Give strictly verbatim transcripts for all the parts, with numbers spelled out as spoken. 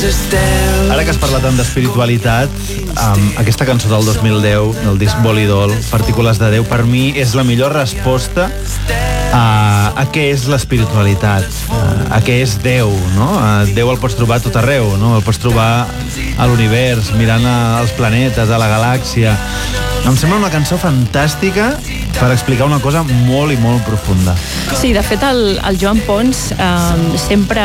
Ara que has parlat tant d'espiritualitat, um, aquesta cançó del dos mil deu, del disc Bolidol, Partícules de Déu, per mi és la millor resposta a, a què és l'espiritualitat, a, a què és Déu, no? A Déu el pots trobar a tot arreu, no? El pots trobar a l'univers, mirant a, als planetes, a la galàxia. Em sembla una cançó fantàstica per explicar una cosa molt i molt profunda. Sí, de fet, el, el Joan Pons eh, sempre,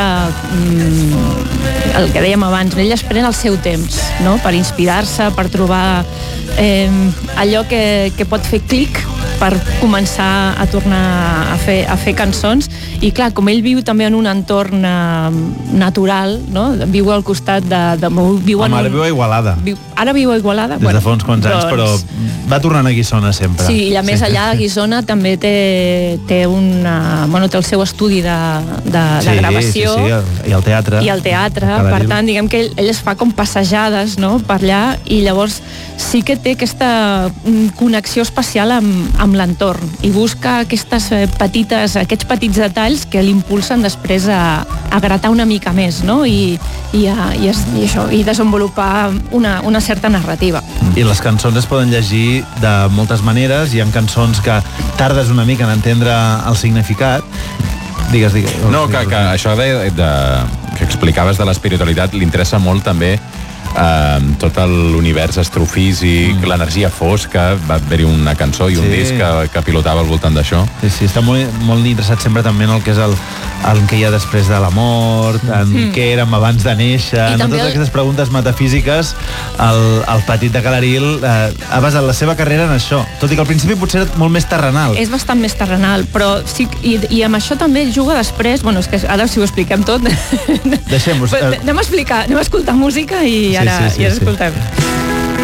mm, el que dèiem abans, ell es pren el seu temps, no?, per inspirar-se, per trobar eh, allò que, que pot fer clic per començar a tornar a fer, a fer cançons. I clar, com ell viu també en un entorn eh, natural, no?, viu al costat de... de viu Home, en ara un, viu a Igualada. Viu, ara viu a Igualada? Des de fa uns quants anys, doncs, però va tornant a Guissona sempre. Sí, i a més sí. Allà a Guissona també té, té, una, bueno, té el seu estudi de, de, sí, de gravació. Sí, sí, i el teatre. I el teatre, per tant, diguem que ell, ell es fa com passejades, no?, per allà, i llavors sí que té aquesta connexió especial amb, amb l'entorn i busca aquestes petites, aquests petits detalls que l'impulsen després a, a gratar una mica més, no?, i, i, a, i, es, i això, i desenvolupar una, una certa narrativa. I les cançons es poden llegir de moltes maneres. Hi ha cançons que tardes una mica en entendre el significat. Digues, digues. No, que, que això de, de, que explicaves de l'espiritualitat li interessa molt també eh, tot l'univers astrofísic, mm. l'energia fosca. Va haver-hi una cançó i un sí. disc que, que pilotava al voltant d'això. Sí, sí, està molt, molt interessat sempre també en el que és el, el que hi ha després de la mort, en mm. què érem abans de néixer, en totes el... aquestes preguntes metafísiques. El, el petit de Calaril eh, ha basat la seva carrera en això, tot i que al principi potser era molt més terrenal. És bastant més terrenal, però sí, i, i amb això també juga després, bueno, és que ara si ho expliquem tot... Deixem-ho. Anem a explicar, anem a escoltar música i ara, sí, sí, sí, i ara sí. escoltem.